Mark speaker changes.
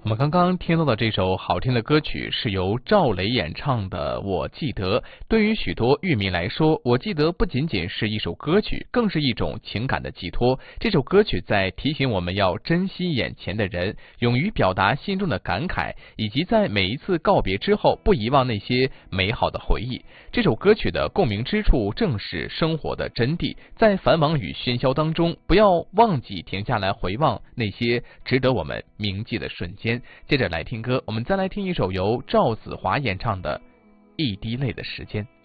Speaker 1: 我们刚刚听到的这首好听的歌曲是由赵雷演唱的《我记得》。对于许多乐迷来说，《我记得》不仅仅是一首歌曲，更是一种情感的寄托。这首歌曲在提醒我们要珍惜眼前的人，勇于表达心中的感慨，以及在每一次告别之后不遗忘那些美好的回忆。这首歌曲的共鸣之处正是生活的真谛，在繁忙与喧嚣当中，不要忘记停下来回望那些值得我们铭记的瞬间。接着来听歌，我们再来听一首由赵子华演唱的《一滴泪的时间》。